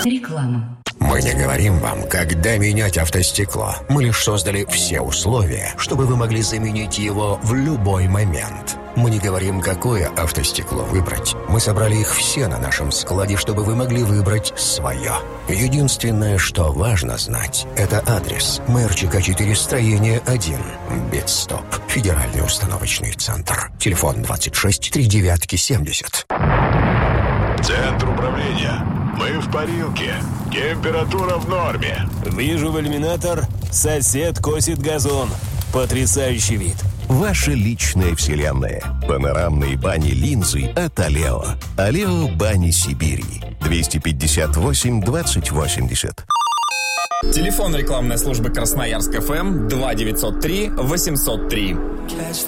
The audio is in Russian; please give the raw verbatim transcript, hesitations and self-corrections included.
Реклама. Мы не говорим вам, когда менять автостекло. Мы лишь создали все условия, чтобы вы могли заменить его в любой момент. Мы не говорим, какое автостекло выбрать. Мы собрали их все на нашем складе, чтобы вы могли выбрать свое. Единственное, что важно знать, это адрес. Мэр ЧК четыре, строение один. Битстоп. Федеральный установочный центр. Телефон двадцать шесть три девятки семьдесят. Центр управления. Мы в парилке. Температура в норме. Вижу в иллюминатор. Сосед косит газон. Потрясающий вид. Ваша личная вселенная. Панорамные бани-линзы от Алео. Алео Бани Сибири. двести пятьдесят восемь двадцать восемьдесят. Телефон рекламной службы Красноярск ФМ два девятьсот три восемьсот три.